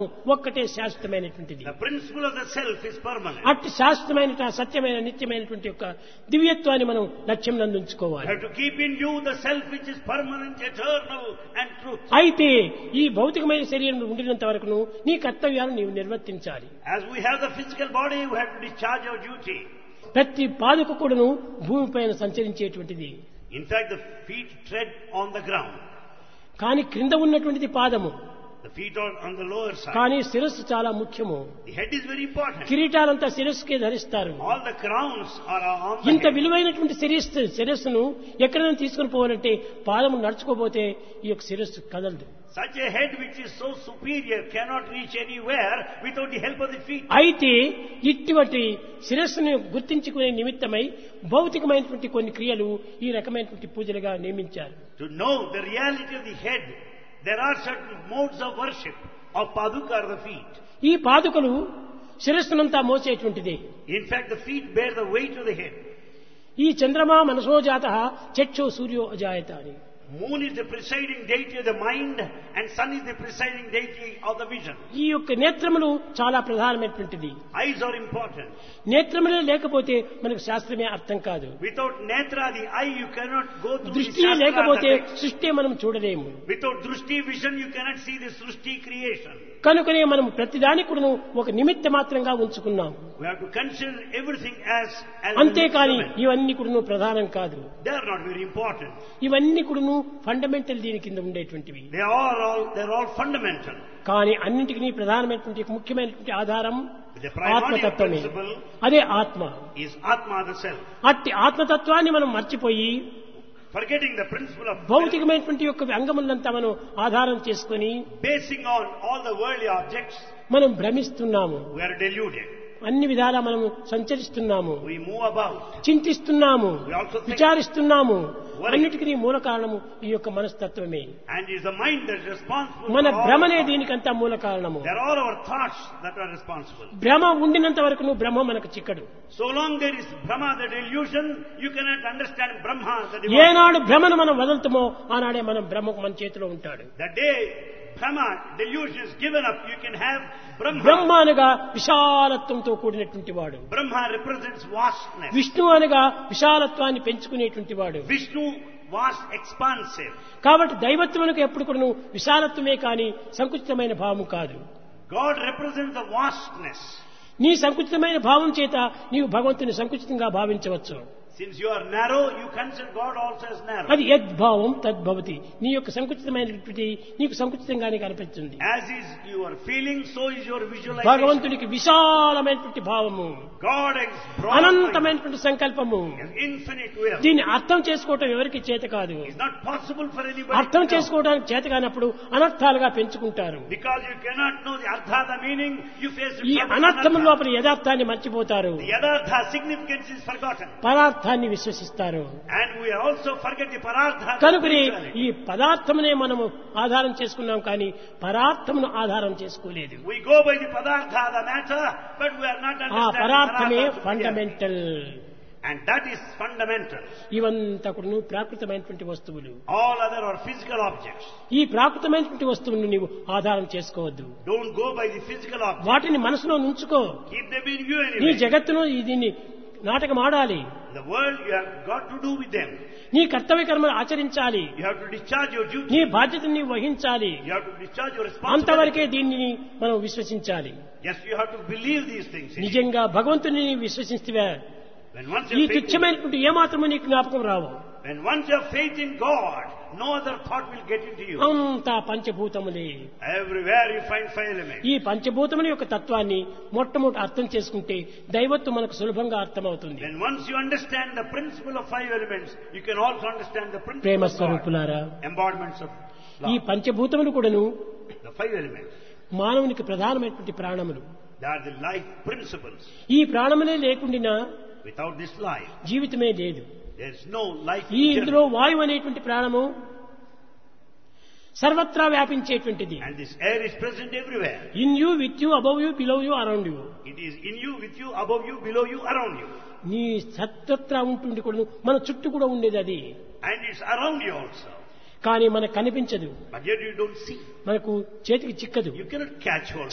ఒక్కటే శాశ్వతమైనటువంటిది. The principle of the self is permanent. అట్టి శాశ్వతమైన సత్యమైన నిత్యమైనటువంటి యొక్క దివ్యత్వాన్ని మనం లక్ష్యం You నందుంచుకోవాలి. have to keep in view the self which is permanent, eternal and truth. అయితే ఈ భౌతికమైన శరీరం ఉండినంత వరకును నీ కర్తవ్యాలను నీవు నిర్వర్తించాలి. As we have the physical body, we have to discharge our duty. ప్రతి పాదుక కూడాను భూమిపైన సంచరించేటువంటిది. In fact, the feet tread on the ground. కానీ క్రింద ఉన్నటువంటిది పాదము. The feet are on the lower side. కానీ శిరస్సు చాలా ముఖ్యము. The head is very important. కిరీటాలంతా శిరస్సుకే ధరిస్తారు. All the crowns are on the ఇంత head. విలువైనటువంటి శిరస్సును ఎక్కడైనా తీసుకుని పోవాలంటే పాదము నడుచుకోపోతే ఈ యొక్క శిరస్సు కదలదు. Such a head which is so superior cannot reach anywhere without the help of the feet. అయితే ఇటువంటి శిరస్సును గుర్తించుకునే నిమిత్తమై భౌతికమైనటువంటి కొన్ని క్రియలు ఈ రకమైనటువంటి పూజలుగా నియమించారు. To know the reality of the head, there are certain modes of worship of paduka or the feet. ఈ పాదుకలు శిరస్సునంతా మోసేటువంటిది. In fact, the feet bear the weight of the head. ఈ చంద్రమా మనసో జాతః చక్షో సూర్యో అజాయత అని. Moon is the presiding deity of the mind and sun is the presiding deity of the vision. ఈ యొక్క నేత్రములు చాలా ప్రధానమైనటువంటిది. Eyes are important. నేత్రములే లేకపోతే మనకు శాస్త్రమే అర్థం కాదు. Without netra, the eye, you cannot go through the దృష్టియే shastra లేకపోతే text. సృష్టి మనం చూడలేము. Without drushti vision, you cannot see the srushti creation. కనుకనే మనం ప్రతిదాని కూడాను ఒక నిమిత్త మాత్రంగా ఉంచుకున్నాం. We have to consider everything as an అంతేకాని instrument. ఇవన్నీ కూడాను ప్రధానం కాదు. They are not very important. ఇవన్నీ కూడాను ఫండమెంటల్ దీని కింద ఉండేటువంటివి. They're all fundamental. కానీ అన్నింటికి ప్రధానమైనటువంటి ముఖ్యమైనటువంటి ఆధారం The primordial ఆత్మతత్వమే. principle అదే ఆత్మ. is Atma, the self. అట్టి ఆత్మతత్వాన్ని మనం మర్చిపోయి Forgetting the principle of self, భౌతికమైనటువంటి యొక్క అంగములంతా మనం ఆధారం చేసుకొని basing on all the worldly objects, మనం భ్రమిస్తున్నాము. we are deluded. అన్ని విధాలా మనం సంచరిస్తున్నాము, We move about. చింతిస్తున్నాము, We also think. విచారిస్తున్నాము. Worry. అన్నిటికీ మూల కారణము ఈ యొక్క మనస్తత్వమే. And it is the mind that is responsible మన for all భ్రమనే our thoughts. దీనికంతా మూల కారణము. They are all our thoughts that are responsible. భ్రమ ఉండినంత వరకు నువ్వు బ్రహ్మ మనకు చిక్కడు. So long there is Brahma, the delusion, you cannot understand Brahma, the divine. ఏనాడు భ్రమను మనం వదులుతామో ఆనాడే మనం బ్రహ్మకు మన చేతిలో ఉంటాడు. The day Brahma delusion is given up, you can have Brahma Brahma. అనగా విశాలత్వంతో కూడినటువంటి వాడు. Brahma represents vastness. విష్ణు అనగా విశాలత్వాన్ని పెంచుకునేటువంటి వాడు. Vishnu, vast, expansive. కాబట్టి దైవత్వమునకు ఎప్పుడు కూడా నువ్వు విశాలత్వమే కానీ సంకుచితమైన భావము కాదు. God represents the vastness. నీ సంకుచితమైన భావం చేత నీవు భగవంతుని సంకుచితంగా భావించవచ్చు. Since you are narrow, you consider God also as narrow. అది యద్భావం తద్భవతి. నీ యొక్క సంకుచితమైనటువంటి నీకు సంకుచితంగానే కనిపిస్తుంది. As is your feeling, so is your visualization. భగవంతునికి విశాలమైనటువంటి భావము, God is broad, అనంతమైనటువంటి సంకల్పము. has infinite will. దీన్ని అర్థం చేసుకోవటం ఎవరికి చేత కాదు. It's not possible for anybody అర్థం to know. చేసుకోవడానికి చేత కానప్పుడు అనర్థాలుగా పెంచుకుంటారు. Because you cannot know the artha, the meaning, you face ఈ trouble with అనర్థం anartha. లోపల యథార్థాన్ని మర్చిపోతారు. The yadartha significance is forgotten. పదార్థాన్ని విశ్వసిస్తారు. And we also forget the parartha. the కనుకనే spirituality. ఈ పదార్థమునే మనము ఆధారం చేసుకున్నాం కానీ పరార్థమును ఆధారం చేసుకోలేదు. We go by the padartha, the matter, but we are not ఆ understanding పరార్థమే parartha together. Fundamental. And that is fundamental. ఇవంతా కూడా ప్రాకృతమైనటువంటి వస్తువులు. All other are physical objects. ఈ ప్రాకృతమైనటువంటి వస్తువులను నీవు ఆధారం చేసుకోవద్దు. Don't go by the physical objects. వాటిని మనసులో ఉంచుకో. Keep them in view నీ anyway. జగత్తును దీన్ని నాటకం ఆడాలి. The world, you have got to do with them. నీ కర్తవ్య కర్మలు ఆచరించాలి. You have to discharge your duty. నీ బాధ్యతను నీవు వహించాలి. You have to discharge your responsibility. అంతవరకే దీనిని మనం విశ్వసించాలి. Yes, you have to believe these things. నిజంగా భగవంతుని నీవు విశ్వసిస్తే When once ఈ you have faith in, తుచ్చమైనటువంటి ఏమాత్రము నీకు జ్ఞాపకం రావు. when once you have faith in God, no other thought will get into you. అంతా పంచభూతములే. Everywhere you find five elements. ఈ పంచభూతముల యొక్క తత్వాన్ని మొట్టమొదటి అర్థం చేసుకుంటే దైవత్వం మనకు సులభంగా అర్థమవుతుంది. When once you understand the principle of five elements, you can also understand the principle Prema of God. స్వరూపులారా, Embodiments of ఈ love. పంచభూతములు కూడాను The five elements. మానవునికి ప్రధానమైనటువంటి ప్రాణములు. They are the life principles. ఈ ప్రాణములే లేకుండా Without this life, జీవితమే లేదు. there is no life. ఈ in ఇందులో general. వాయువు అనేటువంటి ప్రాణము సర్వత్రా వ్యాపించేటువంటిది. And this air is present everywhere. In you, with you, above you, below you, around you. It is in you, with you, above you, below you, around you. నీ సర్వత్రా ఉంటుంది కూడా మన చుట్టూ కూడా ఉండేది అది. And it's around you also. కానీ మనకు కనిపించదు, But yet you don't see. మనకు చేతికి చిక్కదు. You cannot catch hold.